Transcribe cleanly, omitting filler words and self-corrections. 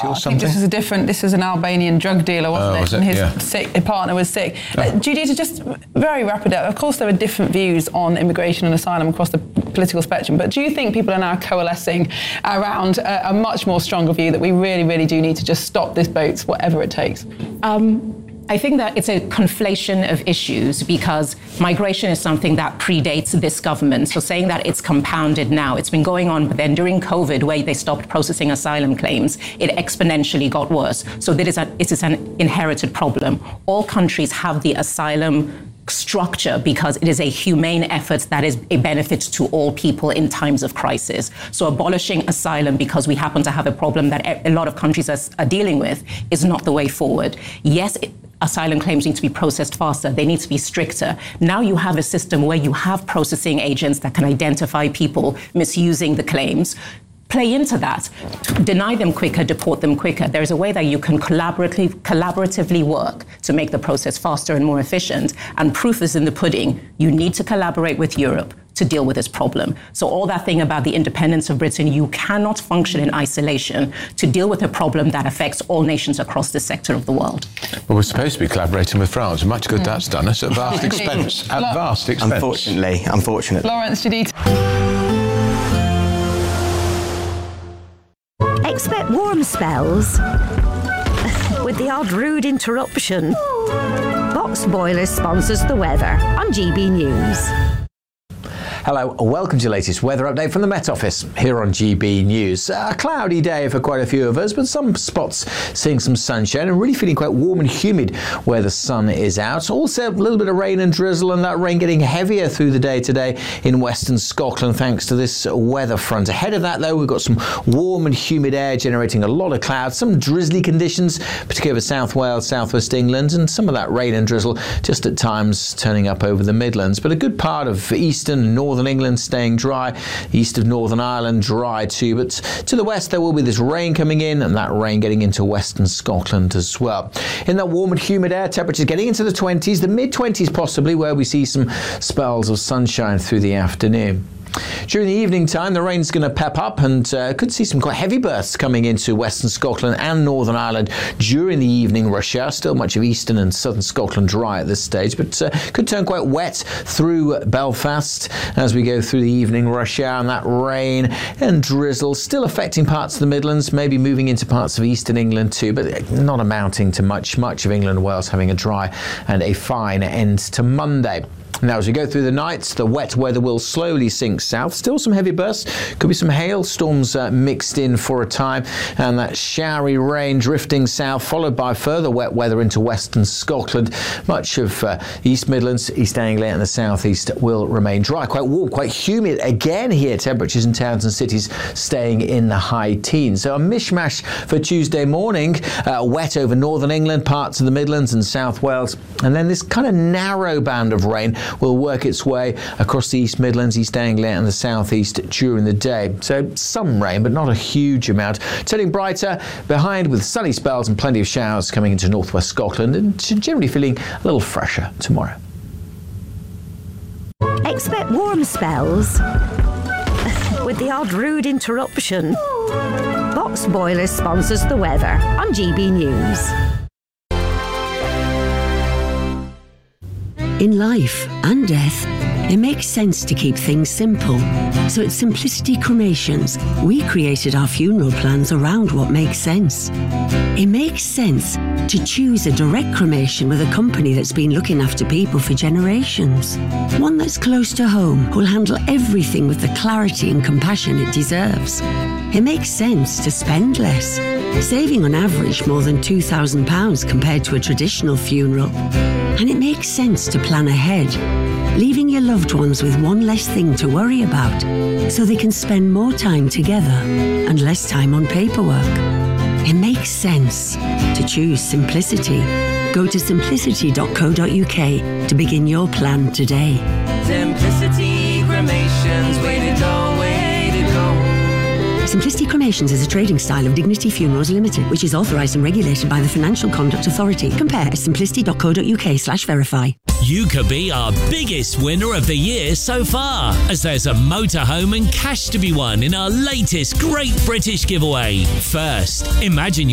party or something? I think this is an Albanian drug dealer, wasn't it? And his partner was sick. Judita, just very rapid. Of course, there are different views on immigration and asylum across the political spectrum, but do you think people are now coalescing around a much more stronger view that we really, really do need to just stop this boat, whatever it takes? I think that it's a conflation of issues because migration is something that predates this government. So saying that it's compounded now, it's been going on, but then during COVID, where they stopped processing asylum claims, it exponentially got worse. So it is an inherited problem. All countries have the asylum structure because it is a humane effort that is a benefit to all people in times of crisis. So abolishing asylum because we happen to have a problem that a lot of countries are dealing with is not the way forward. Yes, asylum claims need to be processed faster. They need to be stricter. Now you have a system where you have processing agents that can identify people misusing the claims. Play into that. Deny them quicker, deport them quicker. There's a way that you can collaboratively work to make the process faster and more efficient. And proof is in the pudding. You need to collaborate with Europe to deal with this problem. So all that thing about the independence of Britain, you cannot function in isolation to deal with a problem that affects all nations across this sector of the world. Well, we're supposed to be collaborating with France. Much good that's done us at vast expense. Unfortunately. Lawrence, Judita. Expect warm spells with the odd rude interruption. Box Boilers sponsors the weather on GB News. Hello, welcome to your latest weather update from the Met Office here on GB News. A cloudy day for quite a few of us, but some spots seeing some sunshine and really feeling quite warm and humid where the sun is out. Also a little bit of rain and drizzle, and that rain getting heavier through the day today in western Scotland thanks to this weather front. Ahead of that though, we've got some warm and humid air generating a lot of clouds, some drizzly conditions, particularly over South Wales, South West England, and some of that rain and drizzle just at times turning up over the Midlands. But a good part of eastern and northern England staying dry, east of Northern Ireland dry too, but to the west there will be this rain coming in, and that rain getting into western Scotland as well. In that warm and humid air, temperatures getting into the 20s, the mid-20s possibly, where we see some spells of sunshine through the afternoon. During the evening time, the rain's going to pep up and could see some quite heavy bursts coming into western Scotland and Northern Ireland during the evening rush hour. Still much of eastern and southern Scotland dry at this stage, but could turn quite wet through Belfast as we go through the evening rush hour, and that rain and drizzle still affecting parts of the Midlands, maybe moving into parts of eastern England too, but not amounting to much of England and Wales having a dry and a fine end to Monday. Now, as we go through the night, the wet weather will slowly sink south. Still some heavy bursts. Could be some hailstorms mixed in for a time. And that showery rain drifting south, followed by further wet weather into western Scotland. Much of East Midlands, East Anglia and the southeast will remain dry. Quite warm, quite humid again here. Temperatures in towns and cities staying in the high teens. So a mishmash for Tuesday morning. Wet over northern England, parts of the Midlands and South Wales. And then this kind of narrow band of rain will work its way across the East Midlands, East Anglia and the southeast during the day. So some rain, but not a huge amount. Turning brighter behind with sunny spells and plenty of showers coming into northwest Scotland, and generally feeling a little fresher tomorrow. Expect warm spells with the odd rude interruption. Box Boilers sponsors the weather on GB News. In life and death, it makes sense to keep things simple. So at Simplicity Cremations, we created our funeral plans around what makes sense. It makes sense to choose a direct cremation with a company that's been looking after people for generations. One that's close to home, who'll handle everything with the clarity and compassion it deserves. It makes sense to spend less, saving on average more than £2,000 compared to a traditional funeral. And it makes sense to plan ahead, leaving your loved ones with one less thing to worry about, so they can spend more time together and less time on paperwork. It makes sense to choose simplicity. Go to simplicity.co.uk to begin your plan today. Simplicity Cremations, way to go, way to go. Simplicity Cremations is a trading style of Dignity Funerals Limited, which is authorised and regulated by the Financial Conduct Authority. Compare at simplicity.co.uk/verify. You could be our biggest winner of the year so far, as there's a motorhome and cash to be won in our latest Great British Giveaway. First, imagine